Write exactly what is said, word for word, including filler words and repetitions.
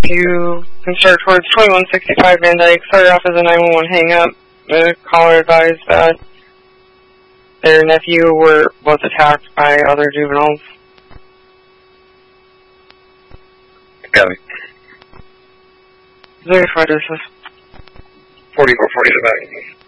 you can start towards twenty-one sixty-five Van Dyke. Started off as a nine one one hang-up. The caller advised that their nephew were, was attacked by other juveniles. Got me. Very far distance. forty-four forty to back.